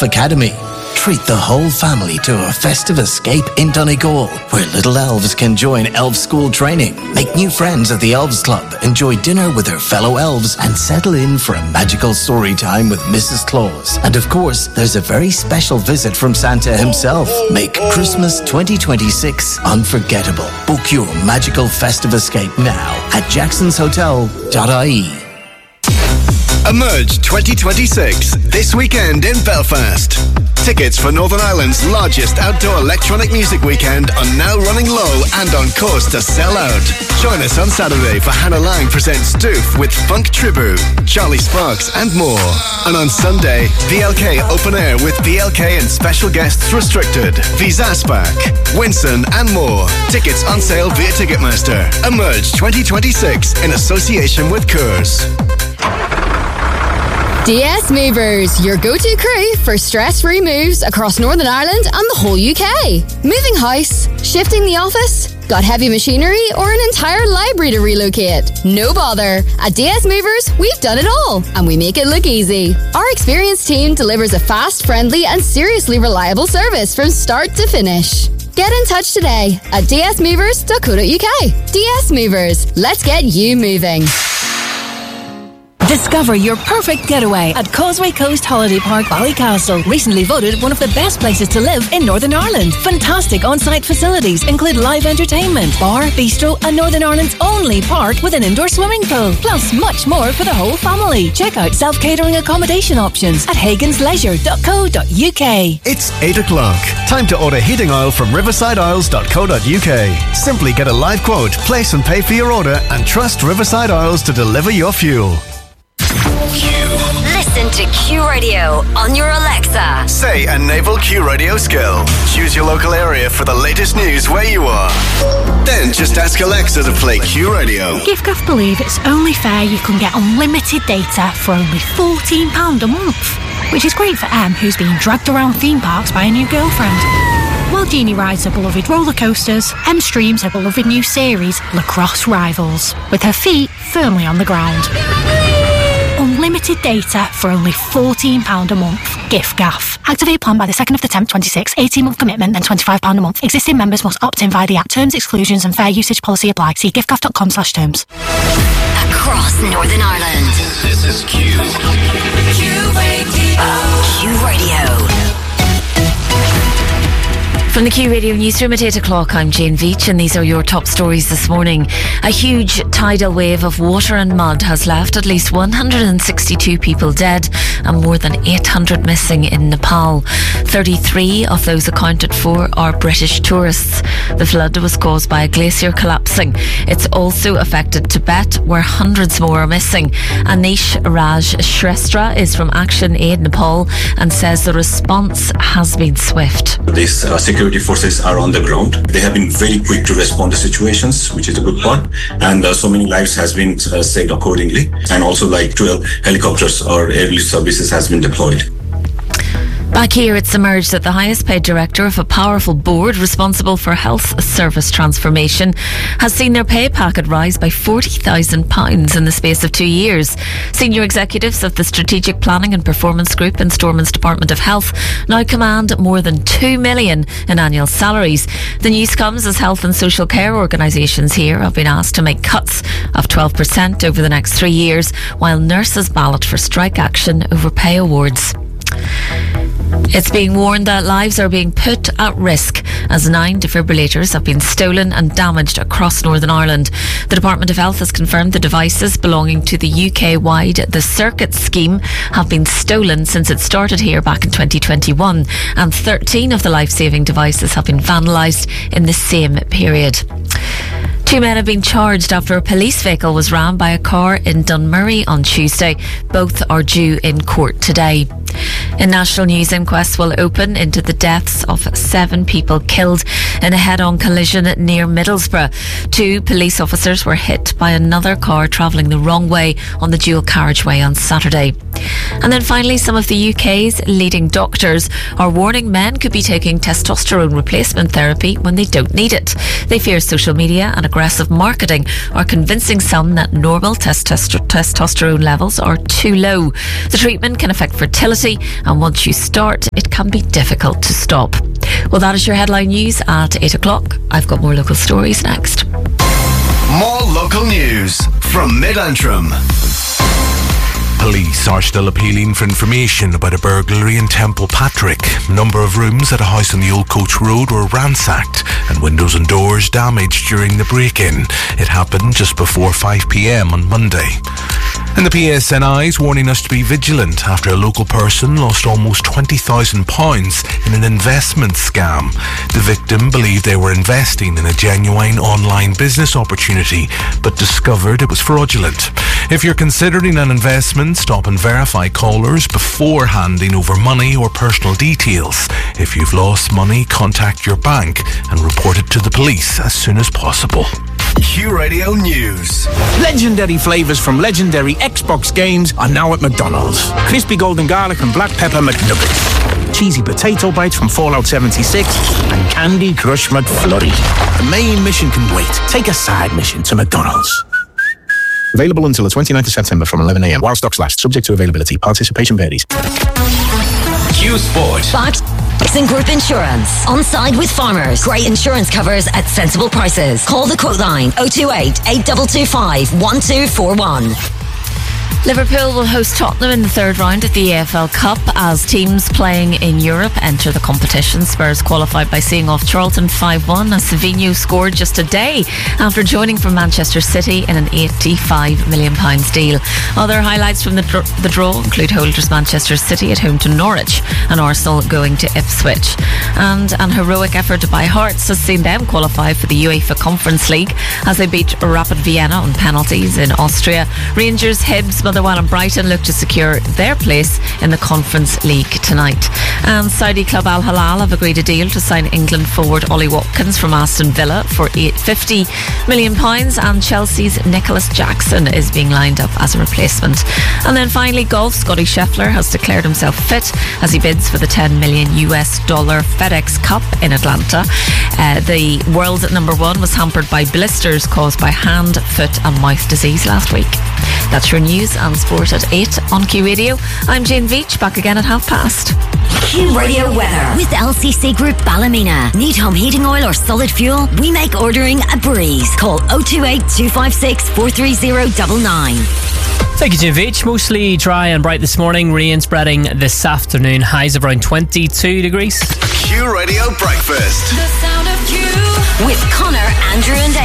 Elf Academy. Treat the whole family to a festive escape in Donegal, where little elves can join elf school training, make new friends at the Elves Club, enjoy dinner with their fellow elves, and settle in for a magical story time with Mrs. Claus. And of course, there's a very special visit from Santa himself. Make Christmas 2026 unforgettable. Book your magical festive escape now at jacksonshotel.ie. Emerge 2026, this weekend in Belfast. Tickets for Northern Ireland's largest outdoor electronic music weekend are now running low and on course to sell out. Join us on Saturday for Hannah Lang presents Doof with Funk Tribu, Charlie Sparks and more. And on Sunday, BLK Open Air with BLK and special guests restricted, Vizaspak, Winson and more. Tickets on sale via Ticketmaster. Emerge 2026 in association with Coors. DS Movers, your go-to crew for stress-free moves across Northern Ireland and the whole UK. Moving house, shifting the office, got heavy machinery or an entire library to relocate? No bother. At DS Movers, we've done it all and we make it look easy. Our experienced team delivers a fast, friendly and seriously reliable service from start to finish. Get in touch today at dsmovers.co.uk. DS Movers, let's get you moving. Discover your perfect getaway at Causeway Coast Holiday Park, Ballycastle. Recently voted one of the best places to live in Northern Ireland. Fantastic on-site facilities include live entertainment, bar, bistro and Northern Ireland's only park with an indoor swimming pool. Plus much more for the whole family. Check out self-catering accommodation options at hagansleisure.co.uk. It's 8 o'clock. Time to order heating oil from riversideoils.co.uk. Simply get a live quote, place and pay for your order and trust Riverside Oils to deliver your fuel. Listen to Q Radio on your Alexa. Say a naval Q Radio skill. Choose your local area for the latest news where you are. Then just ask Alexa to play Q Radio. Giffgaff believe it's only fair you can get unlimited data for only £14 a month, which is great for Em, who's being dragged around theme parks by a new girlfriend. While Jeannie rides her beloved roller coasters, Em streams her beloved new series, Lacrosse Rivals, with her feet firmly on the ground. Unlimited data for only £14 a month. Giffgaff. Activate plan by the 2nd of the 10th, 26. 18-month commitment, then £25 a month. Existing members must opt in via the app. Terms, exclusions and fair usage policy apply. See giffgaff.com/terms. Across Northern Ireland. This is Q. Q Radio. Q Radio. From the Q Radio newsroom at 8 o'clock, I'm Jane Veach and these are your top stories this morning. A huge tidal wave of water and mud has left at least 162 people dead and more than 800 missing in Nepal. 33 of those accounted for are British tourists. The flood was caused by a glacier collapsing. It's also affected Tibet, where hundreds more are missing. Anish Raj Shrestha is from Action Aid Nepal and says the response has been swift. These security forces are on the ground. They have been very quick to respond to situations, which is a good part. And so many lives has been saved accordingly. And also like 12 helicopters or air relief services has been deployed. Back here, it's emerged that the highest paid director of a powerful board responsible for health service transformation has seen their pay packet rise by £40,000 in the space of 2 years. Senior executives of the Strategic Planning and Performance Group in Stormont's Department of Health now command more than $2 million in annual salaries. The news comes as health and social care organisations here have been asked to make cuts of 12% over the next 3 years, while nurses ballot for strike action over pay awards. It's being warned that lives are being put at risk as 9 defibrillators have been stolen and damaged across Northern Ireland. The Department of Health has confirmed the devices belonging to the UK-wide The Circuit scheme have been stolen since it started here back in 2021, and 13 of the life-saving devices have been vandalised in the same period. 2 men have been charged after a police vehicle was rammed by a car in Dunmurry on Tuesday. Both are due in court today. A national news inquest will open into the deaths of 7 people killed in a head-on collision near Middlesbrough. 2 police officers were hit by another car travelling the wrong way on the dual carriageway on Saturday. And then finally, some of the UK's leading doctors are warning men could be taking testosterone replacement therapy when they don't need it. They fear social media and aggressive marketing are convincing some that normal testosterone levels are too low. The treatment can affect fertility, and once you start, it can be difficult to stop. Well, that is your headline news at 8 o'clock. I've got more local stories next. More local news from Mid-Antrim. Police are still appealing for information about a burglary in Temple Patrick. A number of rooms at a house on the Old Coach Road were ransacked and windows and doors damaged during the break-in. It happened just before 5 p.m. on Monday. And the PSNI is warning us to be vigilant after a local person lost almost £20,000 in an investment scam. The victim believed they were investing in a genuine online business opportunity, but discovered it was fraudulent. If you're considering an investment, stop and verify callers before handing over money or personal details. If you've lost money, contact your bank and report it to the police as soon as possible. Q Radio News. Legendary flavours from legendary Xbox games are now at McDonald's. Crispy golden garlic and black pepper McNuggets. Cheesy potato bites from Fallout 76 and Candy Crush McFlurry. The main mission can wait. Take a side mission to McDonald's. Available until the 29th of September from 11 a.m. while stocks last. Subject to availability. Participation varies. Q Sport. Jackson Group Insurance. On side with farmers. Great insurance covers at sensible prices. Call the quote line 028 8225 1241. Liverpool will host Tottenham in the third round at the AFL Cup as teams playing in Europe enter the competition. Spurs qualified by seeing off Charlton 5-1 as Savinho scored just a day after joining from Manchester City in an £85 million deal. Other highlights from the draw include holders Manchester City at home to Norwich and Arsenal going to Ipswich. And an heroic effort by Hearts has seen them qualify for the UEFA Conference League as they beat Rapid Vienna on penalties in Austria. Rangers, Hibs, Motherwell and Brighton look to secure their place in the Conference League tonight. And Saudi club Al Hilal have agreed a deal to sign England forward Ollie Watkins from Aston Villa for £50 million, and Chelsea's Nicholas Jackson is being lined up as a replacement. And then finally, golf. Scotty Scheffler has declared himself fit as he bids for the $10 million FedEx Cup in Atlanta. The world number one was hampered by blisters caused by hand, foot and mouth disease last week. That's your news and sport at 8 on Q Radio. I'm Jane Veach, back again at 5:30. Q Radio weather with LCC Group Ballymena. Need home heating oil or solid fuel? We make ordering a breeze. Call 028 256 43099. Thank you, Jim Veach. Mostly dry and bright this morning. Rain spreading this afternoon. Highs of around 22 degrees. Q Radio Breakfast. The sound of Q with Connor, Andrew and